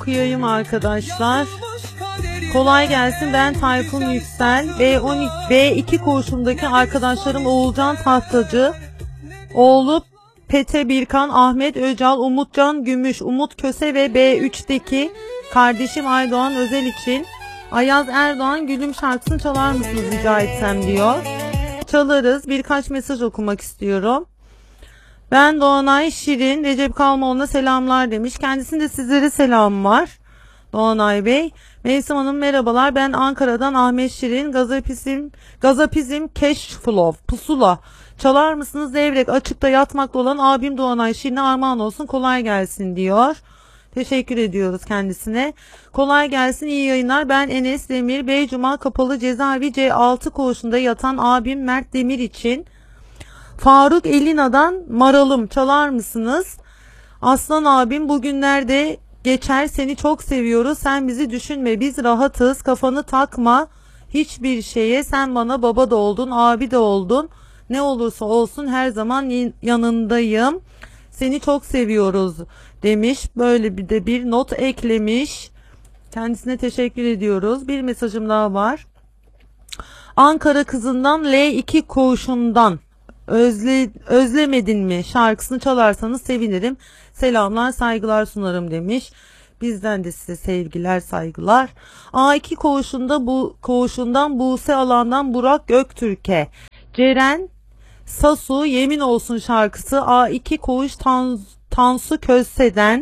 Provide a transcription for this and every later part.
okuyayım arkadaşlar. Kolay gelsin, ben Tayfun Yüksel. B2 koğuşumdaki arkadaşlarım Oğulcan Tahtacı, oğlu Pete Birkan, Ahmet Öcal, Umutcan Gümüş, Umut Köse ve B3'teki kardeşim Aydoğan Özel için Ayaz Erdoğan Gülüm şarkısını çalar mısınız rica etsem diyor. Çalarız. Birkaç mesaj okumak istiyorum. Ben Doğanay Şirin, Recep Kalmoğlu'na selamlar demiş. Kendisinde sizlere selam var Doğanay Bey. Mevsim Hanım merhabalar, ben Ankara'dan Ahmet Şirin. Gazapizm Cashflow Pusula çalar mısınız? Devrek açıkta yatmakta olan abim Doğanay Şirin'e armağan olsun, kolay gelsin diyor. Teşekkür ediyoruz kendisine. Kolay gelsin, iyi yayınlar. Ben Enes Demir, Beycuma Kapalı Cezaevi C6 koğuşunda yatan abim Mert Demir için Faruk Elina'dan Maralım çalar mısınız? Aslan abim, bugünlerde geçer, seni çok seviyoruz, sen bizi düşünme, biz rahatız, kafanı takma hiçbir şeye, sen bana baba da oldun, abi de oldun, ne olursa olsun her zaman yanındayım, seni çok seviyoruz demiş. Böyle bir not eklemiş. Kendisine teşekkür ediyoruz. Bir mesajım daha var. Ankara kızından L2 koğuşundan özlemedin mi şarkısını çalarsanız sevinirim. Selamlar, saygılar sunarım demiş. Bizden de size sevgiler, saygılar. A2 koğuşundan Buse Alan'dan Burak Göktürk'e Ceren Sasu Yemin Olsun şarkısı. A2 koğuş Tansu Köse'den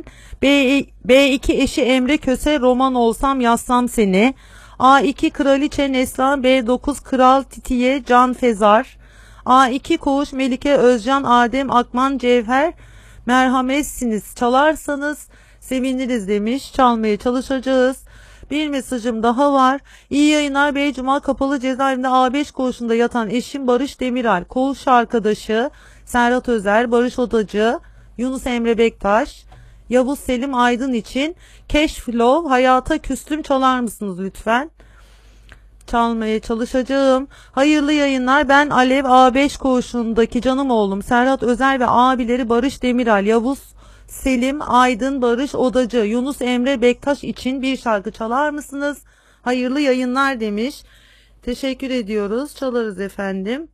B2 eşi Emre Köse Roman Olsam Yazsam Seni. A2 Kraliçe Neslihan, B9 Kral Titiye Can Fezar. A2 koğuş Melike Özcan Adem Akman Cevher Merhametsiniz çalarsanız seviniriz demiş. Çalmaya çalışacağız. Bir mesajım daha var. İyi yayınlar, Beycuma Kapalı Cezaevinde A5 koğuşunda yatan eşim Barış Demiral, koğuş arkadaşı Serhat Özer, Barış Odacı, Yunus Emre Bektaş, Yavuz Selim Aydın için Cashflow Hayata Küstüm çalar mısınız lütfen? Çalmaya çalışacağım. Hayırlı yayınlar. Ben Alev, A5 koğuşundaki canım oğlum Serhat Özer ve abileri Barış Demiral, Yavuz Selim Aydın, Barış Odacı, Yunus Emre Bektaş için bir şarkı çalar mısınız? Hayırlı yayınlar demiş. Teşekkür ediyoruz. Çalarız efendim.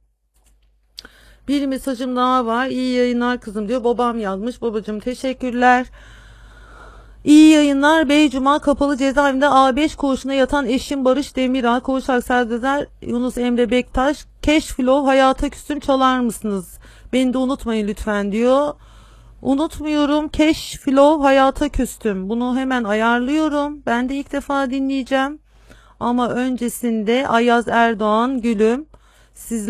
Bir mesajım daha var. İyi yayınlar kızım diyor. Babam yazmış. Babacığım teşekkürler. İyi yayınlar. Beycuma Kapalı Cezaevinde A5 koğuşuna yatan eşim Barış Demiral, koğuş Aksardezer, Yunus Emre Bektaş, Cashflow Hayata Küstüm çalar mısınız? Beni de unutmayın lütfen diyor. Unutmuyorum. Cashflow Hayata Küstüm. Bunu hemen ayarlıyorum. Ben de ilk defa dinleyeceğim. Ama öncesinde Ayaz Erdoğan Gülüm sizler